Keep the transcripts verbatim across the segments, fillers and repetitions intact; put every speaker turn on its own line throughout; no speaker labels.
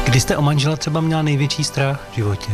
Kdy jste o manžela třeba měla největší strach v životě?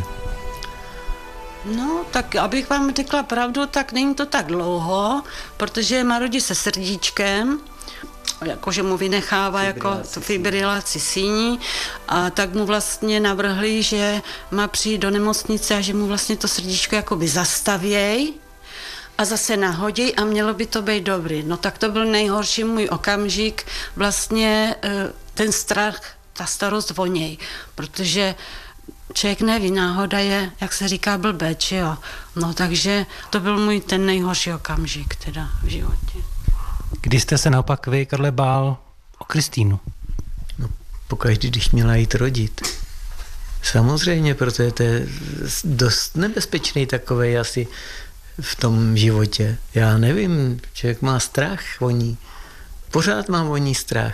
No, tak abych vám řekla pravdu, tak není to tak dlouho, protože má rodí se srdíčkem, jakože mu vynechává jako tu fibrilaci síní, a tak mu vlastně navrhli, že má přijít do nemocnice a že mu vlastně to srdíčko jakoby zastavěj a zase nahodí a mělo by to být dobrý. No tak to byl nejhorší můj okamžik, vlastně ten strach, ta starost o něj, protože člověk neví, náhoda je, jak se říká, blbec, jo. No takže to byl můj ten nejhorší okamžik teda v životě.
Kdy jste se naopak vy, Karle, bál o Kristýnu?
No, pokaždý, když měla jít rodit. Samozřejmě, protože to je dost nebezpečný takovej asi v tom životě. Já nevím, člověk má strach o ní. Pořád mám o ní strach.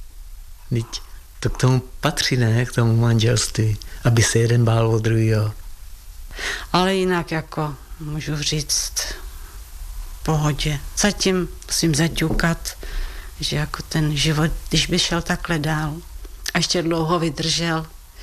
Teď to k tomu patří, ne? K tomu manželství. Aby se jeden bál od druhého.
Ale jinak jako můžu říct v pohodě. Zatím musím zaťukat, že jako ten život, když by šel takhle dál a ještě dlouho vydržel,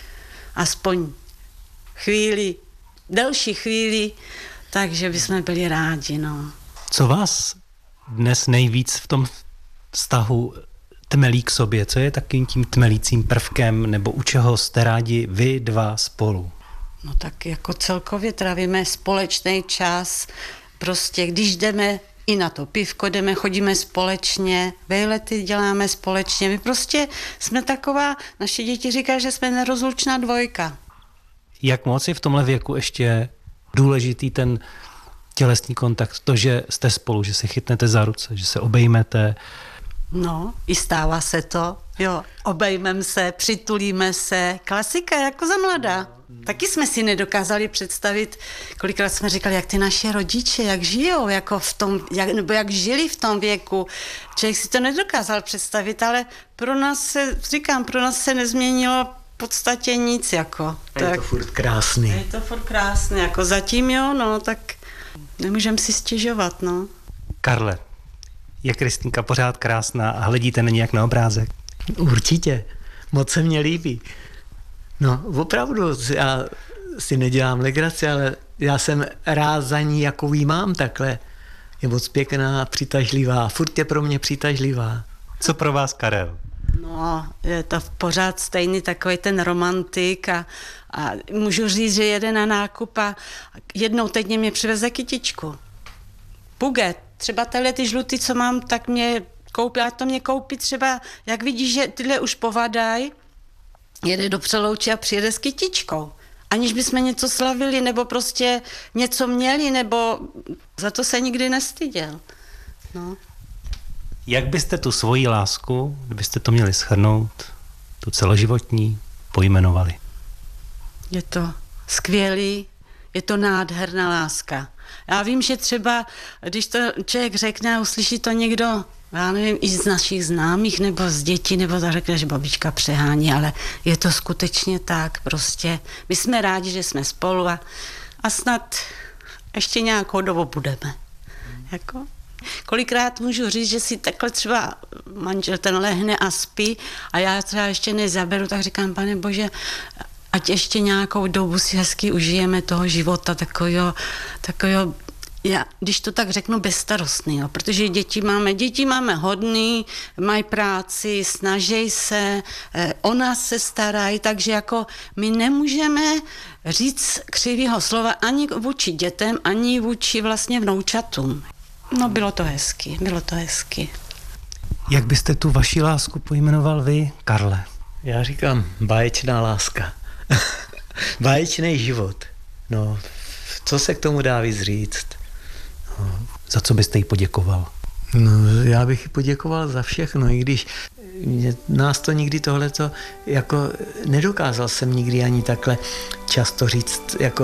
aspoň chvíli, delší chvíli, takže bychom byli rádi, no.
Co vás dnes nejvíc v tom vztahu tmelí k sobě? Co je takým tím tmelícím prvkem, nebo u čeho jste rádi vy dva spolu?
No tak jako celkově trávíme společný čas, prostě když jdeme i na to pivko, jdeme, chodíme společně, vejlety děláme společně, my prostě jsme taková, naše děti říkají, že jsme nerozlučná dvojka.
Jak moc je v tomhle věku ještě důležitý ten tělesný kontakt, to, že jste spolu, že se chytnete za ruce, že se obejmete?
No, i stává se to, jo, obejmeme se, přitulíme se, klasika jako za mladá. Taky jsme si nedokázali představit, kolikrát jsme říkali, jak ty naše rodiče, jak žijou, jako v tom, jak, nebo jak žili v tom věku. Člověk si to nedokázal představit, ale pro nás se, říkám, pro nás se nezměnilo v podstatě nic, jako.
Je tak, to furt krásný.
Je to furt krásný, jako zatím jo, no, tak nemůžeme si stěžovat, no.
Karle, je Kristýnka pořád krásná a hledíte na ní jak na obrázek?
Určitě, moc se mně líbí. No, opravdu, já si nedělám legraci, ale já jsem rád za ní, jakou jí mám takhle. Je moc pěkná, přitažlivá, furt je pro mě přitažlivá.
Co pro vás, Karel?
No, je to pořád stejný takový ten romantik a, a můžu říct, že jede na nákup a jednou týdně mě přiveze kytičku. Puget, třeba tyhle ty žlutý, co mám, tak mě koupí, a to mě koupí třeba, jak vidíš, že tyhle už povadají, jede do Přelouče a přijede s kytičkou. Aniž bychom něco slavili, nebo prostě něco měli, nebo za to se nikdy nestyděl. No.
Jak byste tu svoji lásku, kdybyste to měli shrnout, tu celoživotní, pojmenovali?
Je to skvělý, je to nádherná láska. Já vím, že třeba, když to člověk řekne a uslyší to někdo, já nevím, i z našich známých, nebo z dětí, nebo to řekne, že babička přehání, ale je to skutečně tak, prostě. My jsme rádi, že jsme spolu a, a snad ještě nějakou dobu budeme. Jako? Kolikrát můžu říct, že si takhle třeba manžel ten lehne a spí a já třeba ještě nezaberu, tak říkám, Pane Bože, ať ještě nějakou dobu si hezky užijeme toho života, takového, takového, já, když to tak řeknu, bezstarostný, jo, protože děti máme, děti máme hodný, mají práci, snaží se, eh, o nás se starají, takže jako my nemůžeme říct křivýho slova ani vůči dětem, ani vůči vlastně vnoučatům. No bylo to hezky, bylo to hezky.
Jak byste tu vaši lásku pojmenoval vy, Karle?
Já říkám, báječná láska. Báječný život. No, co se k tomu dá víc říct?
No. Za co byste jí poděkoval?
No, já bych jí poděkoval za všechno, i když mě, nás to nikdy tohleto, jako nedokázal jsem nikdy ani takhle často říct, jako